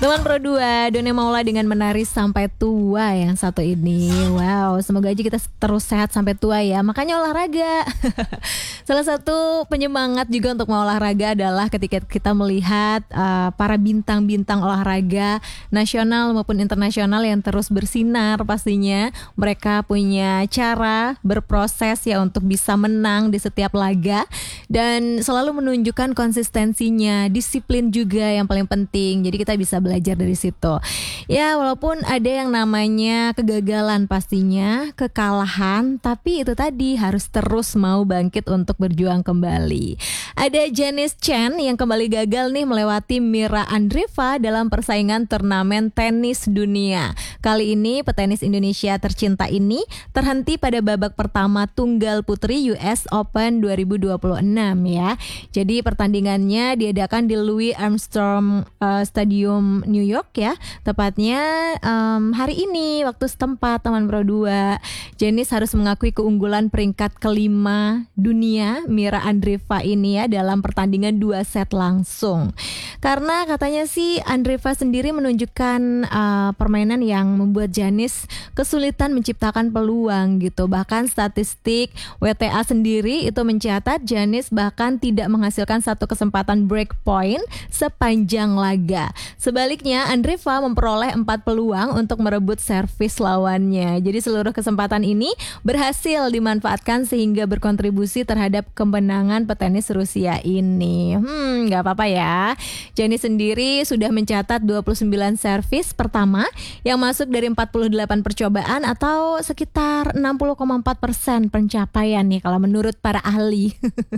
Teman Pro 2, Doni Maula dengan menari sampai tua yang satu ini. Wow, semoga aja kita terus sehat sampai tua ya. Makanya olahraga. Salah satu penyemangat juga untuk mau olahraga adalah ketika kita melihat para bintang-bintang olahraga nasional maupun internasional yang terus bersinar pastinya. Mereka punya cara berproses ya untuk bisa menang di setiap laga dan selalu menunjukkan konsistensinya, disiplin juga yang paling penting. Jadi kita bisa belajar dari situ. Ya, walaupun ada yang namanya kegagalan pastinya, kekalahan, tapi itu tadi harus terus mau bangkit untuk berjuang kembali. Ada Janice Chen yang kembali gagal nih melewati Mira Andreeva dalam persaingan turnamen tenis dunia. Kali ini petenis Indonesia tercinta ini terhenti pada babak pertama tunggal putri US Open 2026 ya. Jadi pertandingannya diadakan di Louis Armstrong Stadium New York ya. Tepatnya hari ini waktu setempat teman Pro 2. Janice harus mengakui keunggulan peringkat kelima dunia Mira Andreeva ini ya dalam pertandingan 2 set langsung. Karena katanya sih Andreeva sendiri menunjukkan permainan yang membuat Janice kesulitan menciptakan peluang gitu. Bahkan statistik WTA sendiri itu mencatat Janice bahkan tidak menghasilkan satu kesempatan break point sepanjang laga. Sebaliknya Andreeva memperoleh 4 peluang untuk merebut servis lawannya. Jadi seluruh kesempatan ini berhasil dimanfaatkan sehingga berkontribusi terhadap kemenangan petenis Rusia ini. Gak apa-apa ya. Janice sendiri sudah mencatat 29 servis pertama yang masuk dari 48 percobaan atau sekitar 60,4% pencapaian nih kalau menurut para ahli.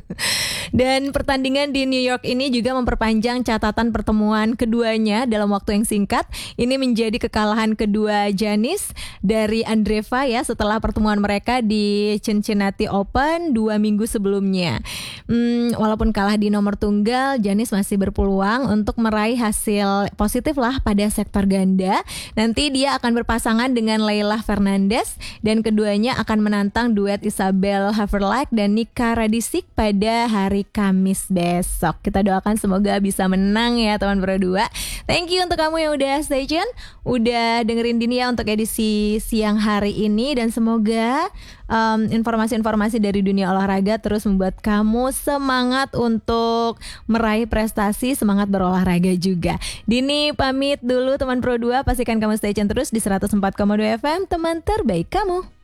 Dan pertandingan di New York ini juga memperpanjang catatan pertemuan keduanya dalam waktu yang singkat. Ini menjadi kekalahan kedua Janice dari Andreeva ya setelah pertemuan mereka di Cincinnati Open 2 minggu sebelumnya. Walaupun kalah di nomor tunggal, Janice masih berpeluang untuk meraih hasil positif lah pada sektor ganda. Nanti dia akan berpasangan dengan Leila Fernandez dan keduanya akan menantang duet Isabel Haverlack dan Nika Radicic pada hari Kamis besok. Kita doakan semoga bisa menang ya teman Pro 2. Thank you untuk kamu yang udah stay tune, udah dengerin Dinia untuk edisi siang hari ini dan semoga informasi-informasi dari dunia olahraga terus membuat kamu semangat untuk meraih prestasi, semangat berolahraga juga. Dini pamit dulu teman Pro 2, pastikan kamu stay tune terus di 104,2 FM, teman terbaik kamu.